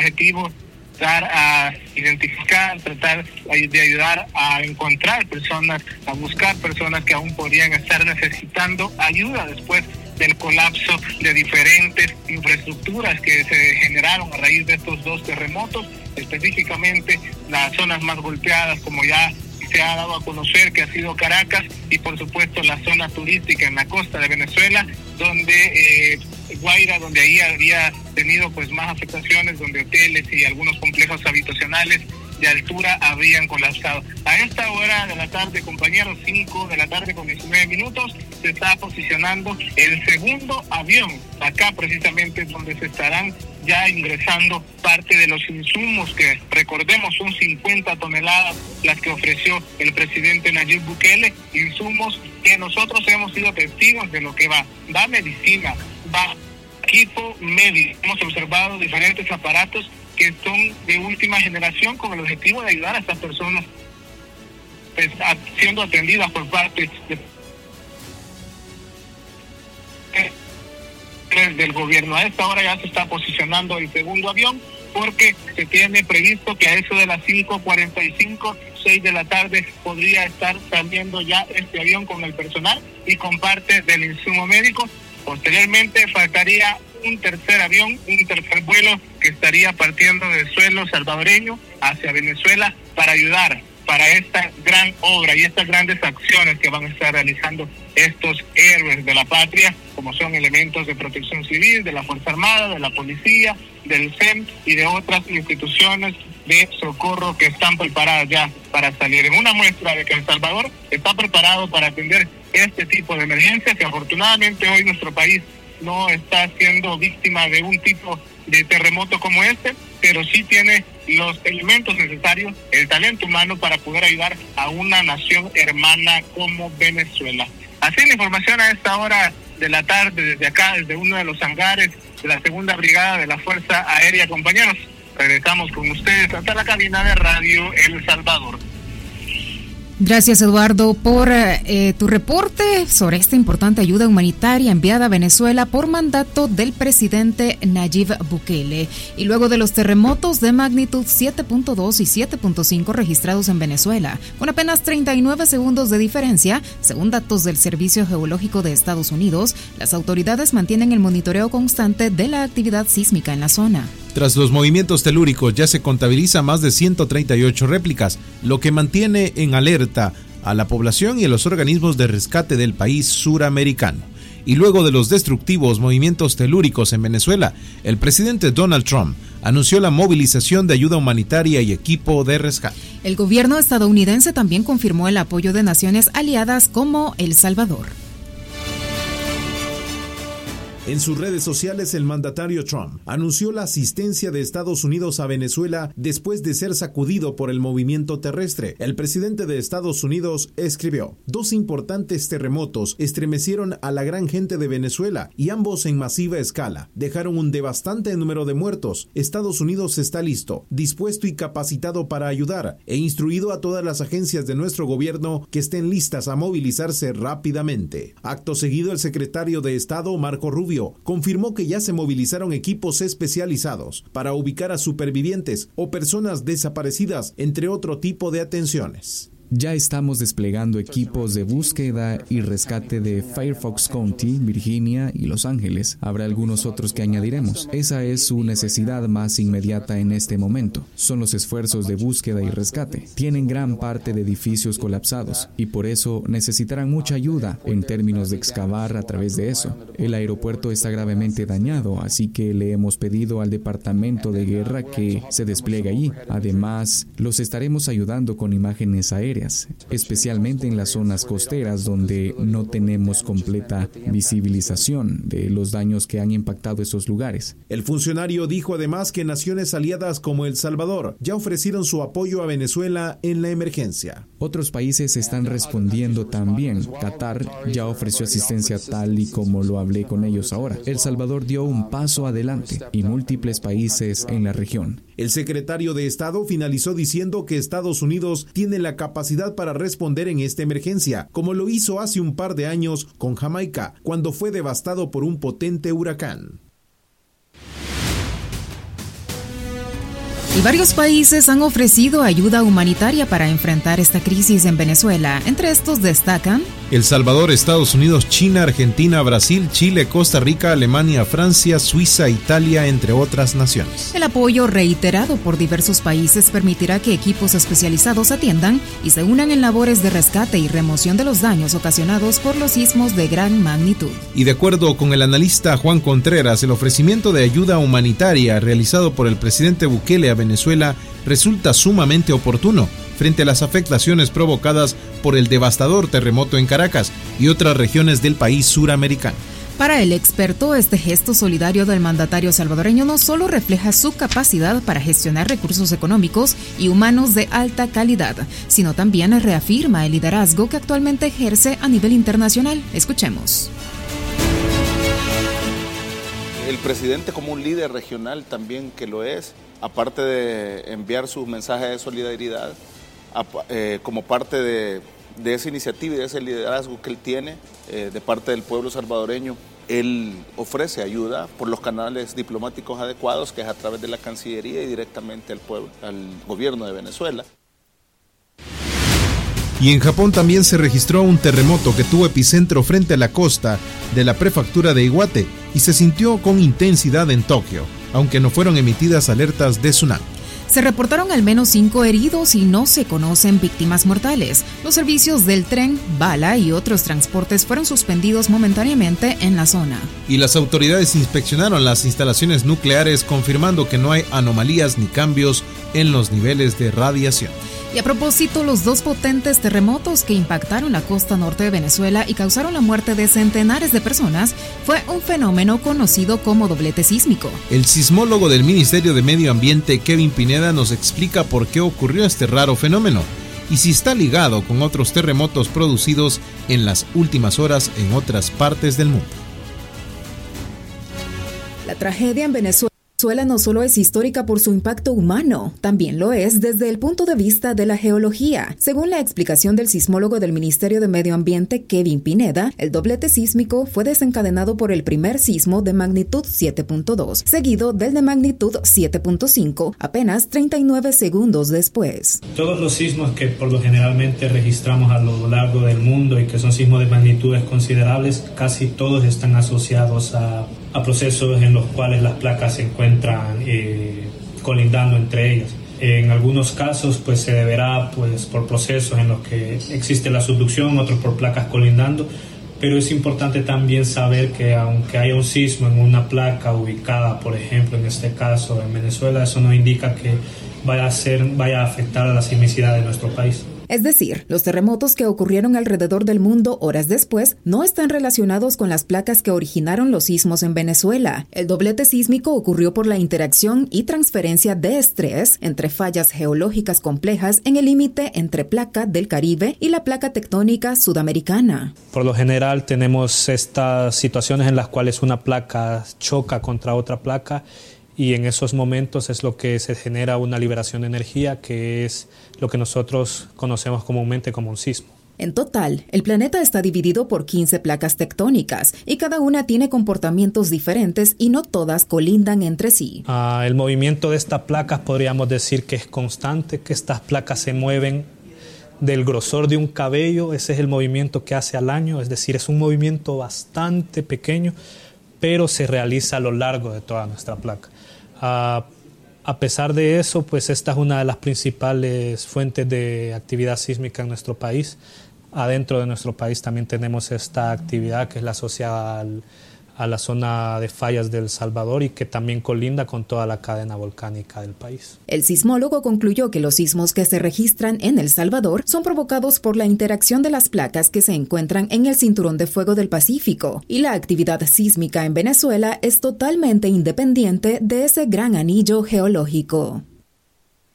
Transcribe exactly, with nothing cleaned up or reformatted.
objetivo dar a identificar, tratar de ayudar a encontrar personas, a buscar personas que aún podrían estar necesitando ayuda después del colapso de diferentes infraestructuras que se generaron a raíz de estos dos terremotos, específicamente las zonas más golpeadas, como ya se ha dado a conocer, que ha sido Caracas, y por supuesto la zona turística en la costa de Venezuela, donde eh, Guaira, donde ahí había tenido pues más afectaciones, donde hoteles y algunos complejos habitacionales de altura habían colapsado. A esta hora de la tarde, compañeros, cinco de la tarde con diecinueve minutos, se está posicionando el segundo avión, acá precisamente donde se estarán ya ingresando parte de los insumos que, recordemos, son cincuenta toneladas las que ofreció el presidente Nayib Bukele, insumos que nosotros hemos sido testigos de lo que va. Va medicina, va equipo médico. Hemos observado diferentes aparatos que son de última generación con el objetivo de ayudar a estas personas pues, a, siendo atendidas por parte de, del gobierno. A esta hora ya se está posicionando el segundo avión, porque se tiene previsto que a eso de las cinco cuarenta y cinco, seis de la tarde podría estar saliendo ya este avión con el personal y con parte del insumo médico. Posteriormente faltaría un tercer avión, un tercer vuelo que estaría partiendo del suelo salvadoreño hacia Venezuela para ayudar para esta gran obra y estas grandes acciones que van a estar realizando estos héroes de la patria, como son elementos de protección civil, de la Fuerza Armada, de la Policía, del C E M y de otras instituciones de socorro que están preparadas ya para salir. En una muestra de que El Salvador está preparado para atender este tipo de emergencias, que afortunadamente hoy nuestro país no está siendo víctima de un tipo de terremoto como este, pero sí tiene los elementos necesarios, el talento humano para poder ayudar a una nación hermana como Venezuela. Así la información a esta hora de la tarde, desde acá, desde uno de los hangares de la segunda brigada de la Fuerza Aérea, compañeros. Regresamos con ustedes hasta la cabina de Radio El Salvador. Gracias, Eduardo, por eh, tu reporte sobre esta importante ayuda humanitaria enviada a Venezuela por mandato del presidente Nayib Bukele. Y luego de los terremotos de magnitud siete punto dos y siete punto cinco registrados en Venezuela, con apenas treinta y nueve segundos de diferencia, según datos del Servicio Geológico de Estados Unidos, las autoridades mantienen el monitoreo constante de la actividad sísmica en la zona. Tras los movimientos telúricos ya se contabiliza más de ciento treinta y ocho réplicas, lo que mantiene en alerta a la población y a los organismos de rescate del país suramericano. Y luego de los destructivos movimientos telúricos en Venezuela, el presidente Donald Trump anunció la movilización de ayuda humanitaria y equipo de rescate. El gobierno estadounidense también confirmó el apoyo de naciones aliadas como El Salvador. En sus redes sociales, el mandatario Trump anunció la asistencia de Estados Unidos a Venezuela después de ser sacudido por el movimiento terrestre. El presidente de Estados Unidos escribió: dos importantes terremotos estremecieron a la gran gente de Venezuela y ambos en masiva escala. Dejaron un devastante número de muertos. Estados Unidos está listo, dispuesto y capacitado para ayudar. He instruido a todas las agencias de nuestro gobierno que estén listas a movilizarse rápidamente. Acto seguido, el secretario de Estado, Marco Rubio, confirmó que ya se movilizaron equipos especializados para ubicar a supervivientes o personas desaparecidas, entre otro tipo de atenciones. Ya estamos desplegando equipos de búsqueda y rescate de Fairfax County, Virginia y Los Ángeles. Habrá algunos otros que añadiremos. Esa es su necesidad más inmediata en este momento. Son los esfuerzos de búsqueda y rescate. Tienen gran parte de edificios colapsados y por eso necesitarán mucha ayuda en términos de excavar a través de eso. El aeropuerto está gravemente dañado, así que le hemos pedido al Departamento de Guerra que se despliegue allí. Además, los estaremos ayudando con imágenes aéreas, especialmente en las zonas costeras donde no tenemos completa visibilización de los daños que han impactado esos lugares. El funcionario dijo además que naciones aliadas como El Salvador ya ofrecieron su apoyo a Venezuela en la emergencia. Otros países están respondiendo también. Qatar ya ofreció asistencia tal y como lo hablé con ellos ahora. El Salvador dio un paso adelante y múltiples países en la región. El secretario de Estado finalizó diciendo que Estados Unidos tiene la capacidad para responder en esta emergencia, como lo hizo hace un par de años con Jamaica, cuando fue devastado por un potente huracán. Y varios países han ofrecido ayuda humanitaria para enfrentar esta crisis en Venezuela. Entre estos destacan El Salvador, Estados Unidos, China, Argentina, Brasil, Chile, Costa Rica, Alemania, Francia, Suiza, Italia, entre otras naciones. El apoyo reiterado por diversos países permitirá que equipos especializados atiendan y se unan en labores de rescate y remoción de los daños ocasionados por los sismos de gran magnitud. Y de acuerdo con el analista Juan Contreras, el ofrecimiento de ayuda humanitaria realizado por el presidente Bukele a Venezuela resulta sumamente oportuno frente a las afectaciones provocadas por el devastador terremoto en Caracas y otras regiones del país suramericano. Para el experto, este gesto solidario del mandatario salvadoreño no solo refleja su capacidad para gestionar recursos económicos y humanos de alta calidad, sino también reafirma el liderazgo que actualmente ejerce a nivel internacional. Escuchemos. El presidente como un líder regional también que lo es, aparte de enviar sus mensajes de solidaridad, eh, como parte de, de esa iniciativa y de ese liderazgo que él tiene eh, de parte del pueblo salvadoreño, él ofrece ayuda por los canales diplomáticos adecuados, que es a través de la Cancillería y directamente al pueblo, al gobierno de Venezuela. Y en Japón también se registró un terremoto que tuvo epicentro frente a la costa de la prefectura de Iwate y se sintió con intensidad en Tokio, aunque no fueron emitidas alertas de tsunami. Se reportaron al menos cinco heridos y no se conocen víctimas mortales. Los servicios del tren, bala y otros transportes fueron suspendidos momentáneamente en la zona. Y las autoridades inspeccionaron las instalaciones nucleares confirmando que no hay anomalías ni cambios en los niveles de radiación. Y a propósito, los dos potentes terremotos que impactaron la costa norte de Venezuela y causaron la muerte de centenares de personas fue un fenómeno conocido como doblete sísmico. El sismólogo del Ministerio de Medio Ambiente, Kevin Pineda, nos explica por qué ocurrió este raro fenómeno y si está ligado con otros terremotos producidos en las últimas horas en otras partes del mundo. La tragedia en Venezuela Venezuela no solo es histórica por su impacto humano, también lo es desde el punto de vista de la geología. Según la explicación del sismólogo del Ministerio de Medio Ambiente, Kevin Pineda, el doblete sísmico fue desencadenado por el primer sismo de magnitud siete punto dos, seguido del de magnitud siete punto cinco, apenas treinta y nueve segundos después. Todos los sismos que por lo generalmente registramos a lo largo del mundo y que son sismos de magnitudes considerables, casi todos están asociados a a procesos en los cuales las placas se encuentran eh, colindando entre ellas. En algunos casos pues se deberá pues por procesos en los que existe la subducción, otros por placas colindando, pero es importante también saber que aunque haya un sismo en una placa ubicada, por ejemplo, en este caso en Venezuela, eso no indica que vaya a ser, vaya a afectar a la sismicidad de nuestro país. Es decir, los terremotos que ocurrieron alrededor del mundo horas después no están relacionados con las placas que originaron los sismos en Venezuela. El doblete sísmico ocurrió por la interacción y transferencia de estrés entre fallas geológicas complejas en el límite entre placa del Caribe y la placa tectónica sudamericana. Por lo general tenemos estas situaciones en las cuales una placa choca contra otra placa y en esos momentos es lo que se genera una liberación de energía, que es lo que nosotros conocemos comúnmente como un sismo. En total, el planeta está dividido por quince placas tectónicas y cada una tiene comportamientos diferentes y no todas colindan entre sí. Uh, el movimiento de estas placas podríamos decir que es constante, que estas placas se mueven del grosor de un cabello, ese es el movimiento que hace al año, es decir, es un movimiento bastante pequeño, pero se realiza a lo largo de toda nuestra placa. Uh, a pesar de eso, pues esta es una de las principales fuentes de actividad sísmica en nuestro país. Adentro de nuestro país también tenemos esta actividad que es la asociada al, a la zona de fallas del Salvador y que también colinda con toda la cadena volcánica del país. El sismólogo concluyó que los sismos que se registran en El Salvador son provocados por la interacción de las placas que se encuentran en el cinturón de fuego del Pacífico y la actividad sísmica en Venezuela es totalmente independiente de ese gran anillo geológico.